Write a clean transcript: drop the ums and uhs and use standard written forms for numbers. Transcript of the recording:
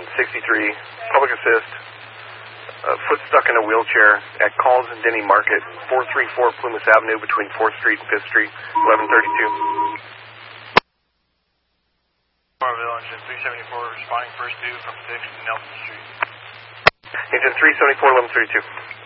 63, public assist, foot stuck in a wheelchair at Calls and Denny Market, 434 Plumas Avenue between 4th Street and 5th Street, 1132. Marville, engine 374, responding first due from 6th and Nelson Street. Engine 374, 1132.